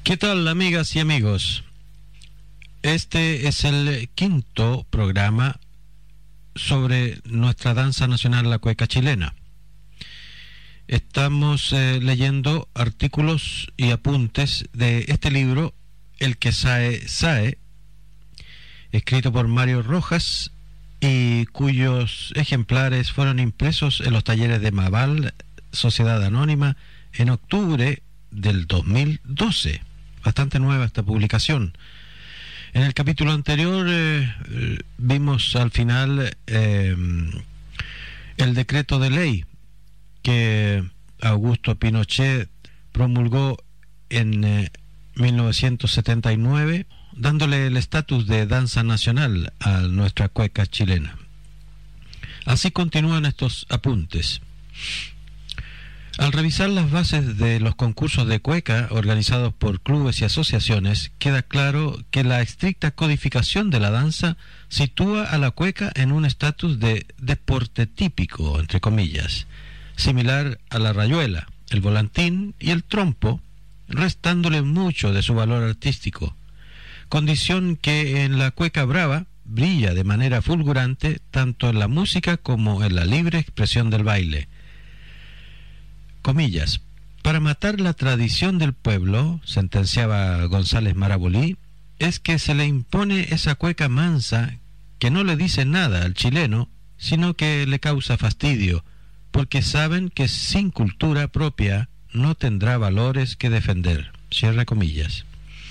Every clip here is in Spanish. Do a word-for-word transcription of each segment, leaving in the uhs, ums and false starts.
¿Qué tal, amigas y amigos? Este es el quinto programa sobre nuestra danza nacional, la cueca chilena. Estamos eh, leyendo artículos y apuntes de este libro, El que sae, sae, escrito por Mario Rojas y cuyos ejemplares fueron impresos en los talleres de Maval, Sociedad Anónima, en octubre del dos mil doce. Bastante nueva esta publicación. En el capítulo anterior eh, vimos al final eh, el decreto de ley que Augusto Pinochet promulgó en eh, mil novecientos setenta y nueve, dándole el estatus de danza nacional a nuestra cueca chilena. Así continúan estos apuntes. Al revisar las bases de los concursos de cueca organizados por clubes y asociaciones, queda claro que la estricta codificación de la danza sitúa a la cueca en un estatus de deporte típico, entre comillas, similar a la rayuela, el volantín y el trompo, restándole mucho de su valor artístico, condición que en la cueca brava brilla de manera fulgurante tanto en la música como en la libre expresión del baile. Comillas, para matar la tradición del pueblo, sentenciaba González Marabolí, es que se le impone esa cueca mansa que no le dice nada al chileno, sino que le causa fastidio, porque saben que sin cultura propia no tendrá valores que defender. Cierre comillas.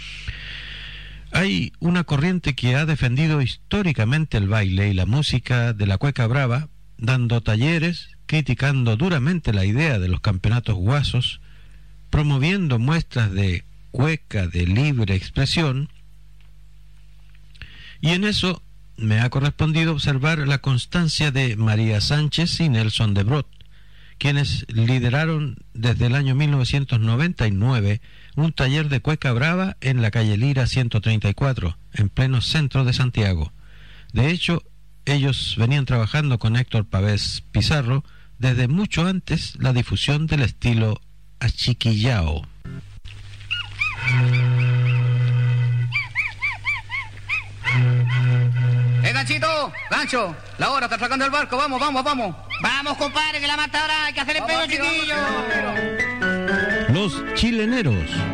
Hay una corriente que ha defendido históricamente el baile y la música de la cueca brava, dando talleres, criticando duramente la idea de los campeonatos guasos, promoviendo muestras de cueca de libre expresión, y en eso me ha correspondido observar la constancia de María Sánchez y Nelson de Brot, quienes lideraron desde el año mil novecientos noventa y nueve un taller de cueca brava en la calle Lira ciento treinta y cuatro, en pleno centro de Santiago. De hecho, ellos venían trabajando con Héctor Pavés Pizarro desde mucho antes la difusión del estilo achiquillao. ¡Eh, Ganchito! ¡Gancho! La hora, está sacando el barco, vamos, vamos, vamos. Vamos, compadre, que la mata ahora, hay que hacer el pego, chiquillo. Los chileneros.